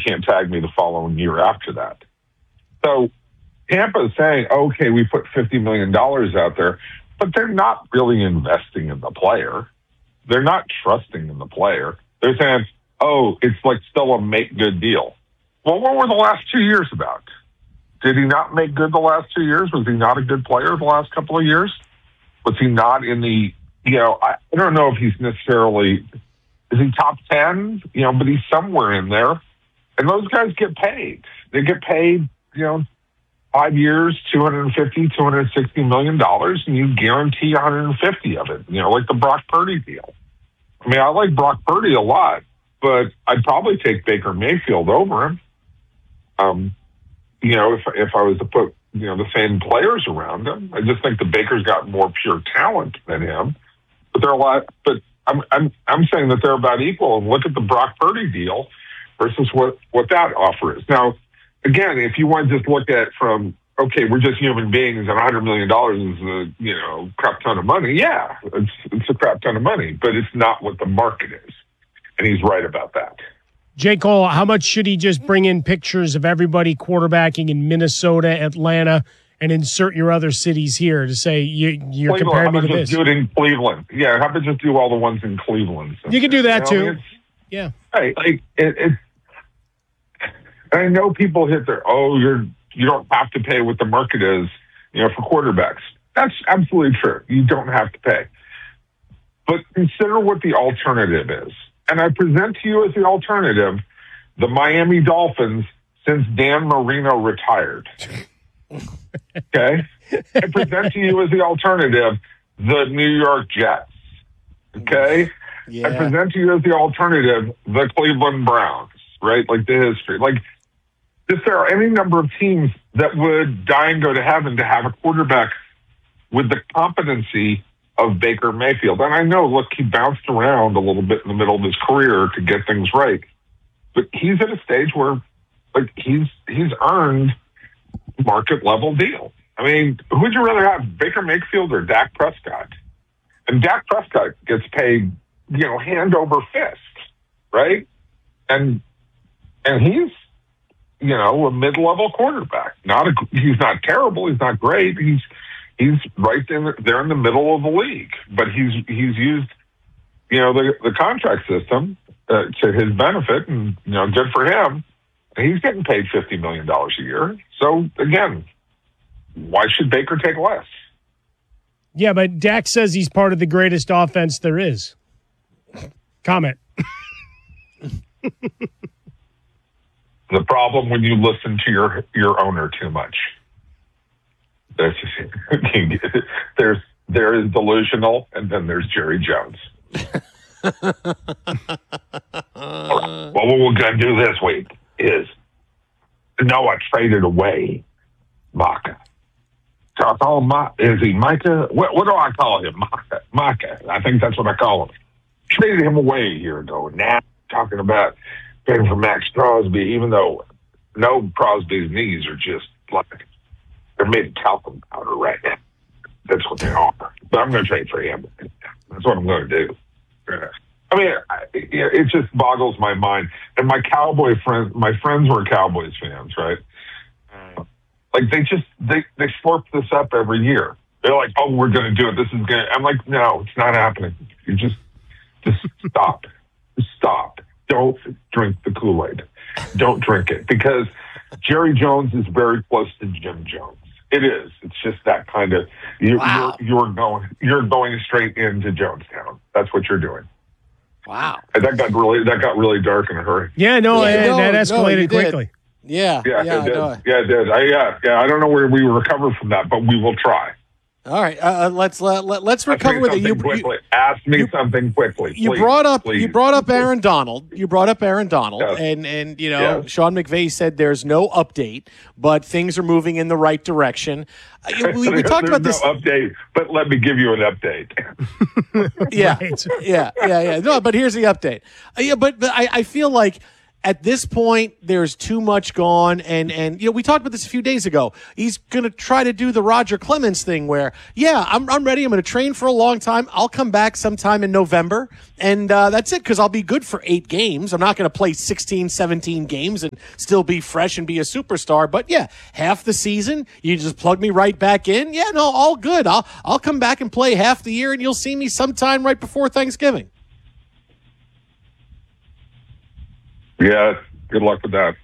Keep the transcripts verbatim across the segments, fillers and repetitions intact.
can't tag me the following year after that. So Tampa is saying, okay, we put fifty million dollars out there, but they're not really investing in the player. They're not trusting in the player. They're saying, oh, it's like still a make good deal. Well, what were the last two years about? Did he not make good the last two years? Was he not a good player the last couple of years? Was he not in the, you know, I, I don't know if he's necessarily, is he top ten? You know, but he's somewhere in there. And those guys get paid. They get paid, you know, five years, two hundred fifty, two hundred sixty million dollars, and you guarantee one hundred fifty of it, you know, like the Brock Purdy deal. I mean, I like Brock Purdy a lot, but I'd probably take Baker Mayfield over him. Um, you know, if if I was to put, you know, the same players around him, I just think the Baker's got more pure talent than him. But they're a lot. But I'm I'm I'm saying that they're about equal. And look at the Brock Purdy deal versus what what that offer is. Now, again, if you want to just look at it from, okay, we're just human beings and one hundred million dollars is a, you know, crap ton of money. Yeah, it's it's a crap ton of money, but it's not what the market is. And he's right about that. J. Cole, how much should he just bring in pictures of everybody quarterbacking in Minnesota, Atlanta, and insert your other cities here to say you, you're Cleveland, comparing me to how about this? just do it in Cleveland? Yeah, how about just do all the ones in Cleveland? You can do that, you know, too. Yeah. Hey, like, it, it, I know people hit their, oh, you're, you don't have to pay what the market is, you know, for quarterbacks. That's absolutely true. You don't have to pay. But consider what the alternative is. And I present to you as the alternative, the Miami Dolphins since Dan Marino retired. Okay? I present to you as the alternative, the New York Jets. Okay? Yeah. I present to you as the alternative, the Cleveland Browns, right? Like the history. Like, if there are any number of teams that would die and go to heaven to have a quarterback with the competency of Baker Mayfield. And I know, look, he bounced around a little bit in the middle of his career to get things right. But he's at a stage where, like, he's he's earned market level deal. I mean, who'd you rather have, Baker Mayfield or Dak Prescott? And Dak Prescott gets paid, you know, hand over fist, right? And and he's, you know, a mid-level quarterback. Not a, he's not terrible. He's not great. He's he's right in there in the middle of the league. But he's he's used, you know, the the contract system uh, to his benefit, and you know, good for him. And he's getting paid fifty million dollars a year. So again, why should Baker take less? Yeah, but Dak says he's part of the greatest offense there is. Comment. The problem when you listen to your your owner too much. That's just, there's there is delusional, and then there's Jerry Jones. All right. Well, what we're gonna do this week is Noah traded away Micah. So I call him Ma- is he Micah? What, what do I call him? Micah. Micah. I think that's what I call him. Traded him away a year ago. Now talking about paying for Max Crosby, even though no Crosby's knees are just like they're made of talcum powder right now. That's what they are. But I'm going to trade for him. That's what I'm going to do. I mean, I, it just boggles my mind. And my Cowboy friends, my friends were Cowboys fans, right? Like they just they they slurp this up every year. They're like, "Oh, we're going to do it. This is going." I'm like, "No, it's not happening. You just just stop, just stop. Don't drink the Kool-Aid. Don't drink it because Jerry Jones is very close to Jim Jones. It is. It's just that kind of you're Wow. you're, you're going you're going straight into Jonestown. That's what you're doing." Wow. And that got really that got really dark in a hurry. Yeah, no, Yeah, and no, that no, escalated you did. quickly. Yeah. Yeah, Yeah. it did. no. Yeah, it did. I, yeah, yeah. I don't know where we recover from that, but we will try. All right. Uh, let's let, let, let's Ask recover me with it. something You, quickly. you, Ask me you- something quickly. you please, brought up please. you brought up Aaron Donald. You brought up Aaron Donald, Yes. and and you know Yes. Sean McVay said there's no update, but things are moving in the right direction. Uh, we, we talked about There's this. no update, but let me give you an update. Yeah, Right. yeah, yeah, yeah. No, but here's the update. Uh, yeah, but, but I, I feel like At this point, there's too much gone, and and you know we talked about this a few days ago. He's going to try to do the Roger Clemens thing, where yeah, I'm I'm ready. I'm going to train for a long time. I'll come back sometime in November, and uh, that's it because I'll be good for eight games. I'm not going to play sixteen, seventeen games and still be fresh and be a superstar. But yeah, half the season, you just plug me right back in. Yeah, no, all good. I'll I'll come back and play half the year, and you'll see me sometime right before Thanksgiving. Yeah, good luck with that.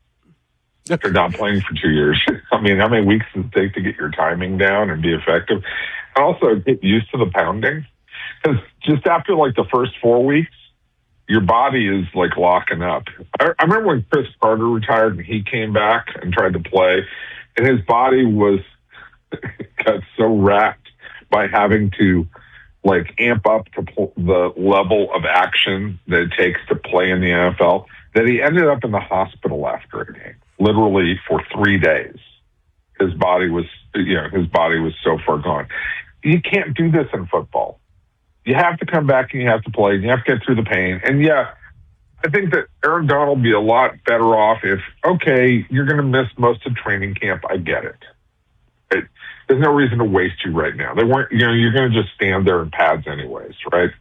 If you're not playing for two years. I mean, how many weeks does it take to get your timing down and be effective? And also get used to the pounding. Because just after like the first four weeks, your body is like locking up. I, I remember when Chris Carter retired and he came back and tried to play, and his body was got so racked by having to like amp up to pl- the level of action that it takes to play in the N F L that he ended up in the hospital after a game, literally for three days. His body was, you know, his body was so far gone. You can't do this in football. You have to come back and you have to play and you have to get through the pain. And yeah, I think that Aaron Donald will be a lot better off if, okay, you're going to miss most of training camp. I get it. it. There's no reason to waste you right now. They weren't, you know, you're going to just stand there in pads anyways, right?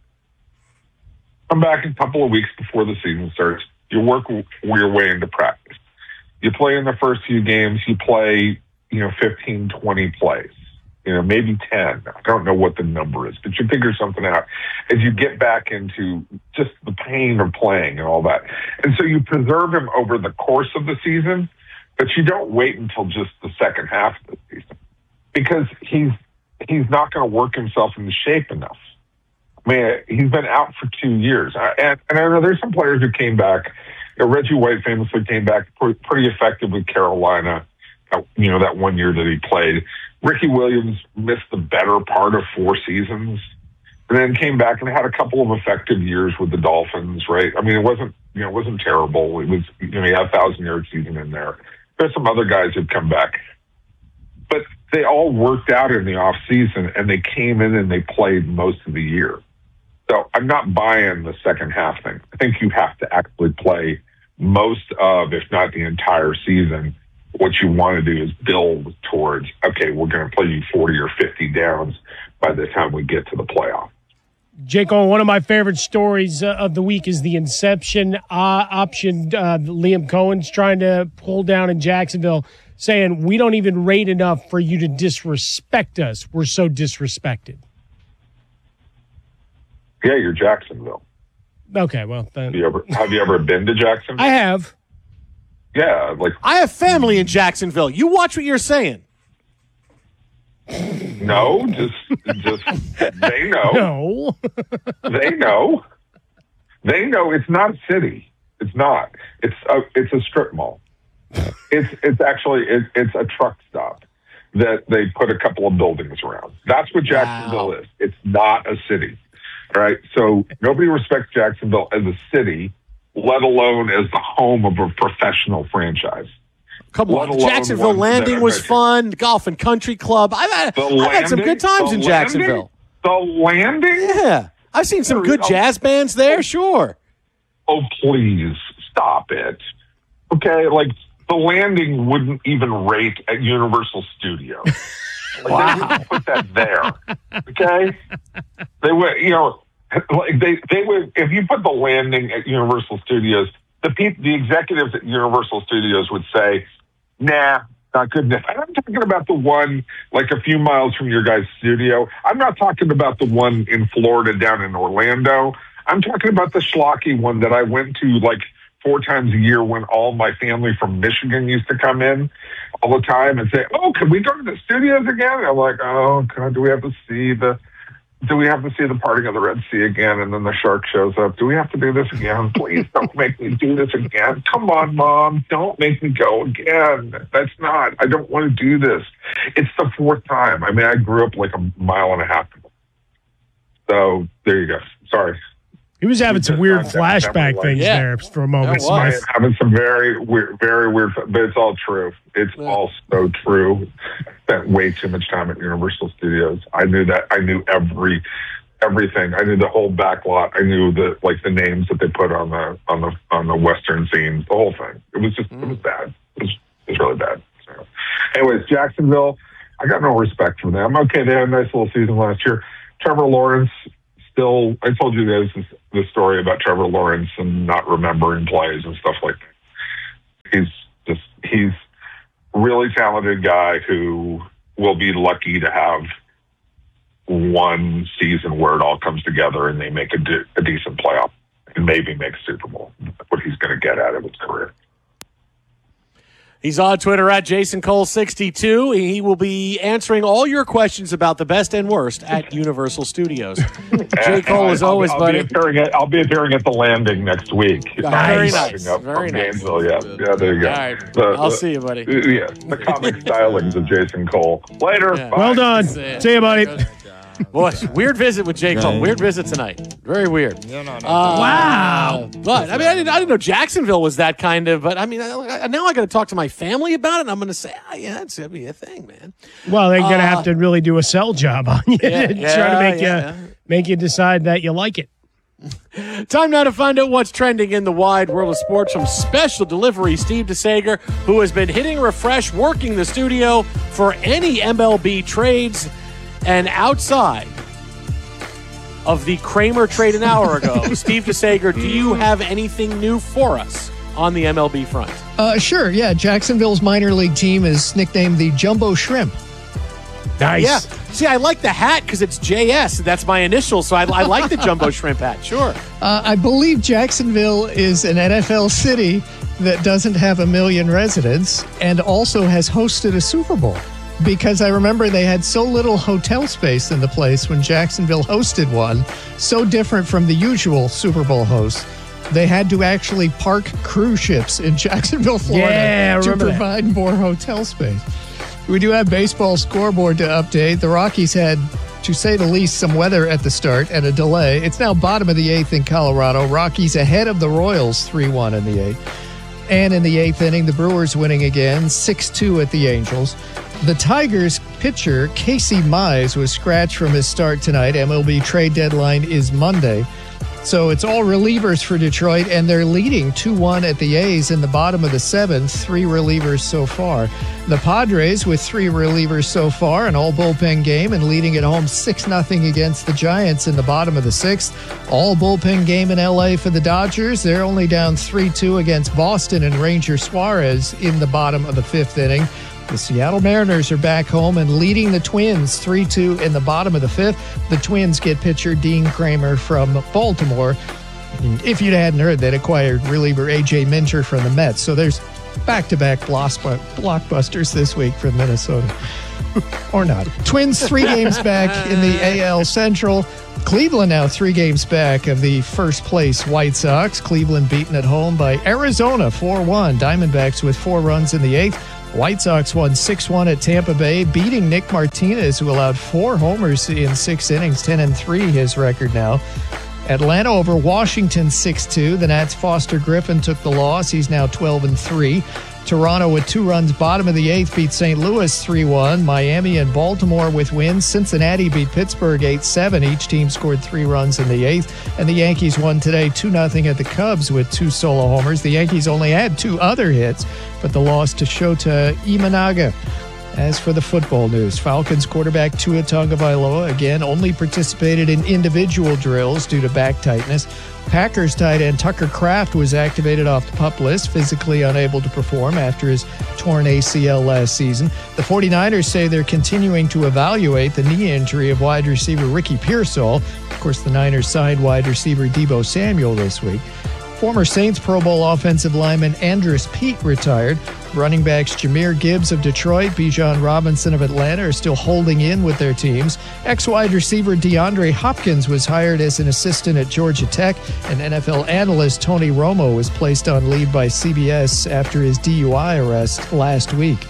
Come back a couple of weeks before the season starts. You work your way into practice. You play in the first few games. You play, you know, fifteen, twenty plays, you know, maybe ten. I don't know what the number is, but you figure something out as you get back into just the pain of playing and all that. And so you preserve him over the course of the season, but you don't wait until just the second half of the season because he's, he's not going to work himself into shape enough. I mean, he's been out for two years. And, and I know there's some players who came back. You know, Reggie White famously came back pretty, pretty effective with Carolina, uh, you know, that one year that he played. Ricky Williams missed the better part of four seasons and then came back and had a couple of effective years with the Dolphins, right? I mean, it wasn't, you know, it wasn't terrible. It was, you know, he had a thousand-yard season in there. There's some other guys who've come back. But they all worked out in the off season and they came in and they played most of the year. So I'm not buying the second half thing. I think you have to actually play most of, if not the entire season. What you want to do is build towards, okay, we're going to play you forty or fifty downs by the time we get to the playoff. Jake, one of my favorite stories uh, of the week is the Inception uh, option. Uh, Liam Cohen's trying to pull down in Jacksonville, saying we don't even rate enough for you to disrespect us. We're so disrespected. Yeah, you're Jacksonville. Okay, well, then. Have you ever, have you ever been to Jacksonville? I have. Yeah, like I have family in Jacksonville. You watch what you're saying. No, just, just they know. No. They know. They know it's not a city. It's not. It's a, it's a strip mall. It's it's actually it, it's a truck stop that they put a couple of buildings around. That's what Jacksonville Wow. is. It's not a city. All right. So nobody respects Jacksonville as a city, let alone as the home of a professional franchise. Come Let on, alone Jacksonville ones that Landing are was veteran. fun. Golf and Country Club. I've had, The I've had some Landing? good times The in Landing? Jacksonville. The Landing? Yeah, I've seen some good jazz bands there. Sure. Oh, please stop it. Okay, like the Landing wouldn't even rate at Universal Studios. Like, they wouldn't put that there. Okay, they would, you know, like they they would if you put the Landing at Universal Studios, the people, the executives at Universal Studios would say, "Nah, not good enough." And I'm talking about the one like a few miles from your guys' studio. I'm not talking about the one in Florida down in Orlando. I'm talking about the schlocky one that I went to like four times a year when all my family from Michigan used to come in all the time and say, "Oh, can we go to the studios again?" And I'm like, "Oh, God, do we have to see the, do we have to see the parting of the Red Sea again?" And then the shark shows up. "Do we have to do this again? Please don't make me do this again. Come on, Mom, don't make me go again. That's not, I don't want to do this." It's the fourth time. I mean, I grew up like a mile and a half. So there you go. Sorry. He was having some just weird found out that flashback was things Yeah. there for a moment. That I was. am having some very weird, very weird, but it's all true. It's Yeah. all so true. Spent way too much time at Universal Studios. I knew that. I knew every everything. I knew the whole back lot. I knew the like the names that they put on the on the on the Western scenes. The whole thing. It was just mm. it was bad. It was it was really bad. So, anyways, Jacksonville. I got no respect for them. Okay, they had a nice little season last year. Trevor Lawrence. Still, I told you guys this, this story about Trevor Lawrence and not remembering plays and stuff like that. He's just, he's a really talented guy who will be lucky to have one season where it all comes together and they make a, de- a decent playoff and maybe make a Super Bowl. That's what he's going to get out of his career. He's on Twitter at Jason Cole sixty-two. He will be answering all your questions about the best and worst at Universal Studios. J. Cole, as I'll, always, I'll buddy. Be appearing at, I'll be appearing at the Landing next week. Very nice. Up Very from nice. Gainesville, yeah. Yeah, there you go. All right. The, I'll the, see you, buddy. Yeah, the comic stylings of Jason Cole. Later. Yeah. Bye. Well done. See you, buddy. Boy, weird visit with J. Cole. Weird visit tonight. Very weird. No, no, no. Uh, Wow. But, I mean, I didn't, I didn't know Jacksonville was that kind of, but I mean, I, I, now I got to talk to my family about it, and I'm going to say, oh, yeah, it's going to be a thing, man. Well, they're going to Uh, have to really do a sell job on you Yeah, to yeah, try to make yeah. you make you decide that you like it. Time now to find out what's trending in the wide world of sports from special delivery Steve DeSager, who has been hitting refresh, working the studio for any M L B trades, and outside of the Kramer trade an hour ago. Steve DeSager, do you have anything new for us on the M L B front? Uh, sure, yeah. Jacksonville's minor league team is nicknamed the Jumbo Shrimp. Nice. Yeah. See, I like the hat because it's J S. That's my initial, so I, I like the Jumbo Shrimp hat. Sure. Uh, I believe Jacksonville is an N F L city that doesn't have a million residents and also has hosted a Super Bowl. Because I remember they had so little hotel space in the place when Jacksonville hosted one, so different from the usual Super Bowl hosts. They had to actually park cruise ships in Jacksonville, Florida Yeah, I to remember that. provide more hotel space. We do have baseball scoreboard to update. The Rockies had, to say the least, some weather at the start and a delay. It's now bottom of the eighth in Colorado. Rockies ahead of the Royals three one in the eighth. And in the eighth inning, the Brewers winning again, six two at the Angels. The Tigers pitcher, Casey Mize, was scratched from his start tonight. M L B trade deadline is Monday. So it's all relievers for Detroit, and they're leading two one at the A's in the bottom of the seventh, three relievers so far. The Padres with three relievers so far, an all bullpen game, and leading at home six nothing against the Giants in the bottom of the sixth. All bullpen game in L A for the Dodgers. They're only down three two against Boston and Ranger Suarez in the bottom of the fifth inning. The Seattle Mariners are back home and leading the Twins three two in the bottom of the fifth. The Twins get pitcher Dean Kramer from Baltimore. If you hadn't heard, they'd acquired reliever A J Minter from the Mets. So there's back-to-back blockbusters this week from Minnesota. Or not. Twins three games back in the A L Central. Cleveland now three games back of the first place White Sox. Cleveland beaten at home by Arizona four one. Diamondbacks with four runs in the eighth. White Sox won six one at Tampa Bay, beating Nick Martinez, who allowed four homers in six innings, ten and three his record now. Atlanta over Washington six two. The Nats' Foster Griffin took the loss. He's now twelve and three. Toronto with two runs bottom of the eighth beat Saint Louis three one. Miami and Baltimore with wins. Cincinnati beat Pittsburgh eight seven. Each team scored three runs in the eighth. And the Yankees won today two nothing at the Cubs with two solo homers. The Yankees only had two other hits, but the loss to Shota Imanaga. As for the football news, Falcons quarterback Tua Tagovailoa again only participated in individual drills due to back tightness. Packers tight end Tucker Kraft was activated off the PUP list, physically unable to perform after his torn A C L last season. The 49ers say they're continuing to evaluate the knee injury of wide receiver Ricky Pearsall. Of course, the Niners signed wide receiver Deebo Samuel this week. Former Saints Pro Bowl offensive lineman Andrus Peat retired. Running backs Jahmyr Gibbs of Detroit, Bijan Robinson of Atlanta are still holding in with their teams. Ex-wide receiver DeAndre Hopkins was hired as an assistant at Georgia Tech, and N F L analyst Tony Romo was placed on leave by C B S after his D U I arrest last week.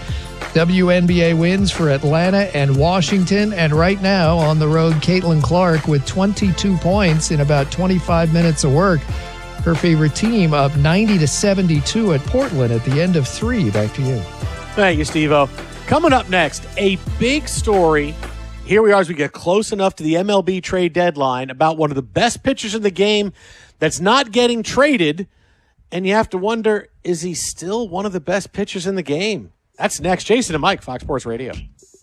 W N B A wins for Atlanta and Washington, and right now on the road, Caitlin Clark with twenty-two points in about twenty-five minutes of work. Her favorite team up ninety to seventy-two at Portland at the end of three. Back to you. Thank you, Steve-O. Coming up next, a big story here we are as we get close enough to the M L B trade deadline about one of the best pitchers in the game that's not getting traded. And you have to wonder, is he still one of the best pitchers in the game? That's next. Jason and Mike, Fox Sports Radio.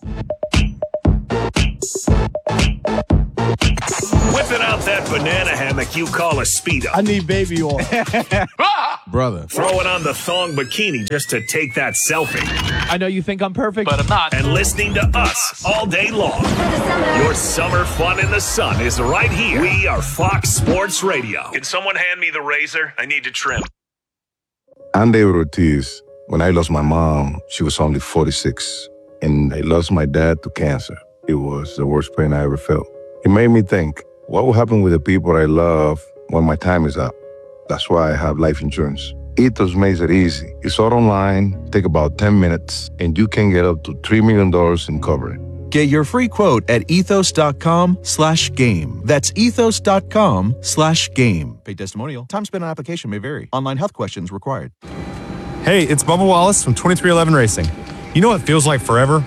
Whipping out that banana hammock you call a Speedo. I need baby oil. Brother. Throwing on the thong bikini just to take that selfie. I know you think I'm perfect, but I'm not. And listening to us all day long. Your summer fun in the sun is right here. We are Fox Sports Radio. Can someone hand me the razor? I need to trim. I'm David Ortiz. When I lost my mom, she was only forty-six. And I lost my dad to cancer. It was the worst pain I ever felt. It made me think, what will happen with the people I love when my time is up? That's why I have life insurance. Ethos makes it easy. It's all online, take about ten minutes, and you can get up to three million dollars in coverage. Get your free quote at ethos.com slash game. That's ethos.com slash game. Paid testimonial. Time spent on application may vary. Online health questions required. Hey, it's Bubba Wallace from twenty-three eleven Racing. You know what feels like forever?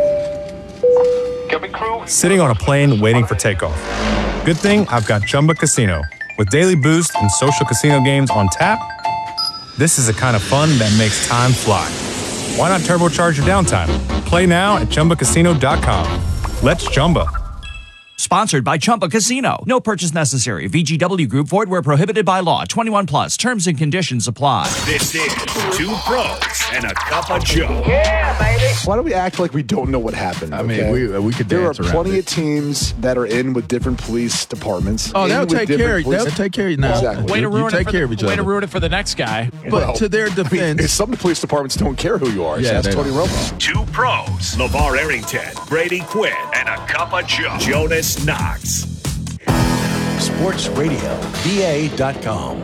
Sitting on a plane waiting for takeoff. Good thing I've got Chumba Casino. With daily boost and social casino games on tap, this is the kind of fun that makes time fly. Why not turbocharge your downtime? Play now at Chumba Casino dot com. Let's Chumba. Sponsored by Chumba Casino. No purchase necessary. V G W Group. Void where prohibited by law. twenty-one plus. Terms and conditions apply. This is Two Pros and a Cup of Joe. Yeah, baby. Why do we act like we don't know what happened? I okay? mean, we we could There are dance around plenty it. of teams that are in with different police departments. Oh, in they'll with take different care. police- They'll take care of you now. Exactly. Way to You- ruin you it take for care the, of each way to other. ruin it for the next guy. But Well, to their I mean, defense, some police departments don't care who you are. Yeah, Just ask they Tony don't. Romo. Two Pros, LeVar Arrington, Brady Quinn, and a Cup of Joe, Jonas Knox. Sports Radio V A dot com.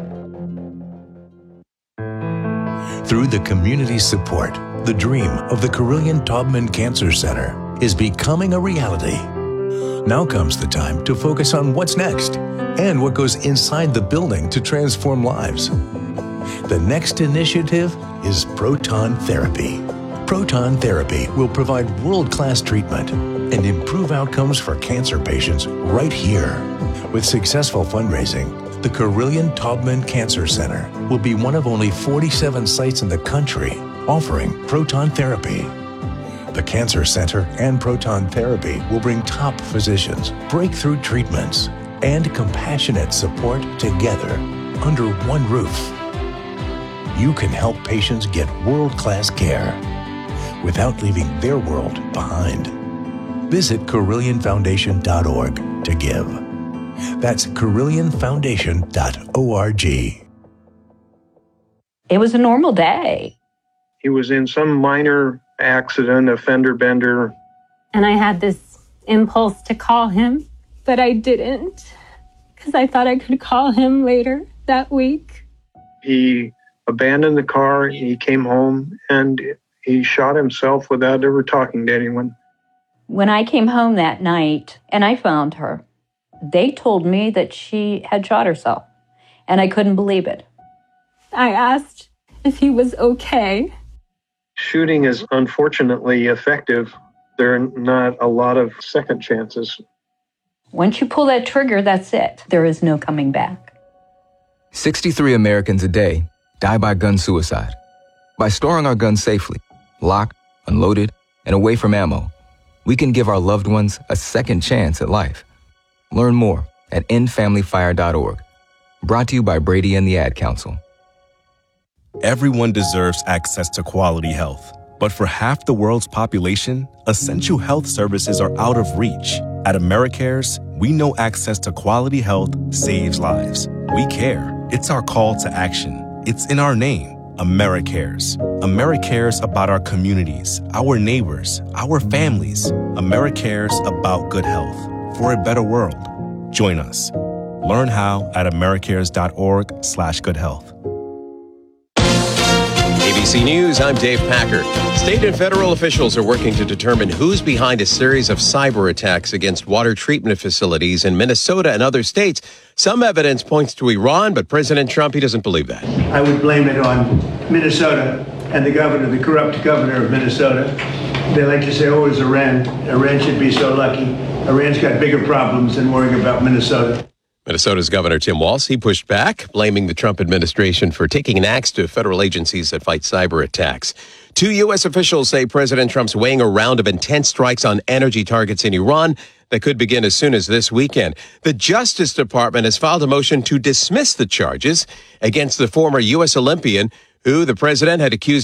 Through the community support, the dream of the Carillion Taubman Cancer Center is becoming a reality. Now comes the time to focus on what's next and what goes inside the building to transform lives. The next initiative is proton therapy. Proton therapy will provide world-class treatment and improve outcomes for cancer patients right here. With successful fundraising, the Carillion Taubman Cancer Center will be one of only forty-seven sites in the country offering proton therapy. The Cancer Center and proton therapy will bring top physicians, breakthrough treatments, and compassionate support together under one roof. You can help patients get world-class care without leaving their world behind. Visit Carillion Foundation dot org to give. That's Carillion Foundation dot org. It was a normal day. He was in some minor accident, a fender bender. And I had this impulse to call him, but I didn't because I thought I could call him later that week. He abandoned the car, he came home, and he shot himself without ever talking to anyone. When I came home that night and I found her, they told me that she had shot herself, and I couldn't believe it. I asked if he was okay. Shooting is unfortunately effective. There are not a lot of second chances. Once you pull that trigger, that's it. There is no coming back. sixty-three Americans a day die by gun suicide. By storing our guns safely, locked, unloaded, and away from ammo, we can give our loved ones a second chance at life. Learn more at end family fire dot org. Brought to you by Brady and the Ad Council. Everyone deserves access to quality health. But for half the world's population, essential health services are out of reach. At AmeriCares, we know access to quality health saves lives. We care. It's our call to action. It's in our name, AmeriCares. AmeriCares about our communities, our neighbors, our families. AmeriCares about good health. For a better world. Join us. Learn how at americares dot org slash good health. A B C News, I'm Dave Packer. State and federal officials are working to determine who's behind a series of cyber attacks against water treatment facilities in Minnesota and other states. Some evidence points to Iran, but President Trump, he doesn't believe that. I would blame it on Minnesota and the governor, the corrupt governor of Minnesota. They like to say, oh, it's Iran. Iran should be so lucky. Iran's got bigger problems than worrying about Minnesota. Minnesota's Governor Tim Walz, he pushed back, blaming the Trump administration for taking an axe to federal agencies that fight cyber attacks. Two U S officials say President Trump's weighing a round of intense strikes on energy targets in Iran that could begin as soon as this weekend. The Justice Department has filed a motion to dismiss the charges against the former U S Olympian who the president had accused